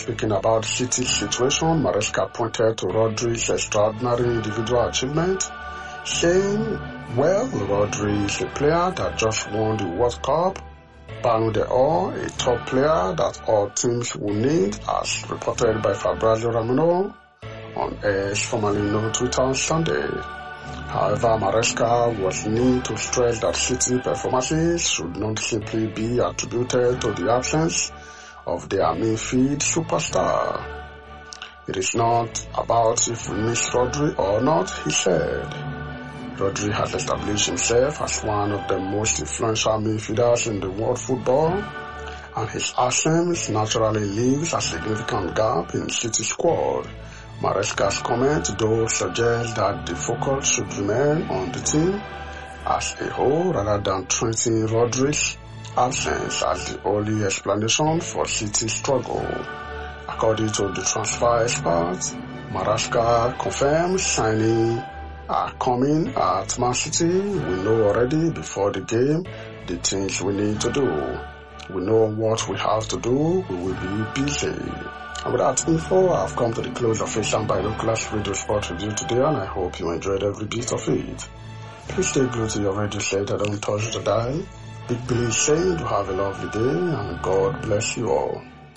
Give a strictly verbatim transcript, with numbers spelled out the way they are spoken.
Speaking about City's situation, Maresca pointed to Rodri's extraordinary individual achievement, saying, well, Rodri is a player that just won the World Cup, Ballon d'Or, a top player that all teams will need, as reported by Fabrizio Romano on X, formerly known Twitter, on Sunday. However, Maresca was need to stress that City performances should not simply be attributed to the absence of their midfield superstar. It is not about if we miss Rodri or not, he said. Rodri has established himself as one of the most influential midfielders in the world football, and his absence naturally leaves a significant gap in City's squad. Maresca's comment, though, suggests that the focus should remain on the team as a whole rather than treating Rodri's absence as the only explanation for City's struggle. According to the transfer experts, Maresca confirms signing are coming at Man City. We know already before the game the things we need to do. We know what we have to do. We will be busy. And with that info, I've come to the close of Asian Binoculars Radio Sport Review today, and I hope you enjoyed every bit of it. Please stay glued to your radio set and don't touch the dial. Big Billy is saying you have a lovely day and God bless you all.